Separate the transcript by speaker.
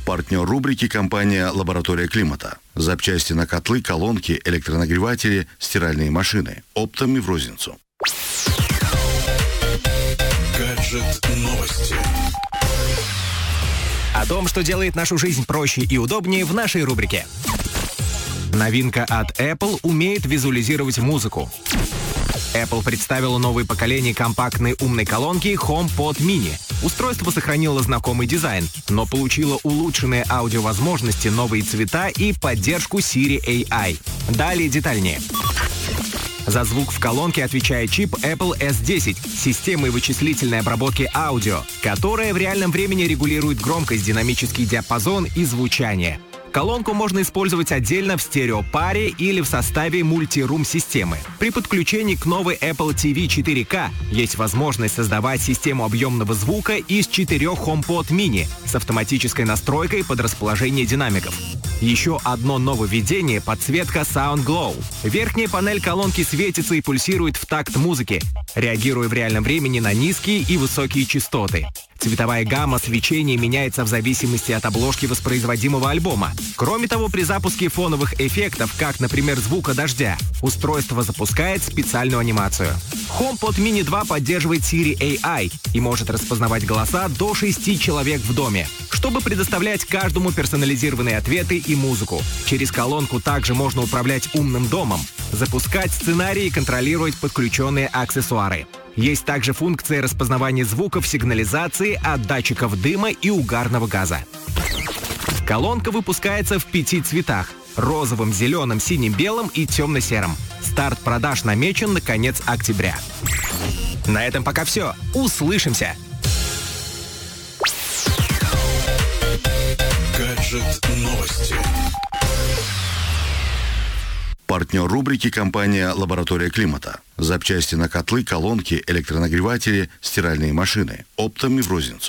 Speaker 1: Партнер рубрики — компания «Лаборатория климата». Запчасти на котлы, колонки, электронагреватели, стиральные машины. Оптом и в розницу.
Speaker 2: Гаджет новости.
Speaker 3: О том, что делает нашу жизнь проще и удобнее, в нашей рубрике. Новинка от Apple умеет визуализировать музыку. Apple представила новое поколение компактной умной колонки HomePod Mini. Устройство сохранило знакомый дизайн, но получило улучшенные аудиовозможности, новые цвета и поддержку Siri AI. Далее детальнее. За звук в колонке отвечает чип Apple S10 с системой вычислительной обработки аудио, которая в реальном времени регулирует громкость, динамический диапазон и звучание. Колонку можно использовать отдельно в стереопаре или в составе мульти-рум-системы. При подключении к новой Apple TV 4K есть возможность создавать систему объемного звука из 4 HomePod Mini с автоматической настройкой под расположение динамиков. Еще одно нововведение — подсветка Sound Glow. Верхняя панель колонки светится и пульсирует в такт музыки, реагируя в реальном времени на низкие и высокие частоты. Цветовая гамма свечения меняется в зависимости от обложки воспроизводимого альбома. Кроме того, при запуске фоновых эффектов, как, например, звука дождя, устройство запускает специальную анимацию. HomePod Mini 2 поддерживает Siri AI и может распознавать голоса до 6 человек в доме, чтобы предоставлять каждому персонализированные ответы и музыку. Через колонку также можно управлять умным домом, запускать сценарии и контролировать подключенные аксессуары. Есть также функция распознавания звуков, сигнализации от датчиков дыма и угарного газа. Колонка выпускается в 5 цветах — розовым, зеленым, синим, белым и темно-серым. Старт продаж намечен на конец октября. На этом пока все. Услышимся!
Speaker 2: Гаджет новости.
Speaker 1: Партнер рубрики — компания «Лаборатория климата». Запчасти на котлы, колонки, электронагреватели, стиральные машины. Оптом и в розницу.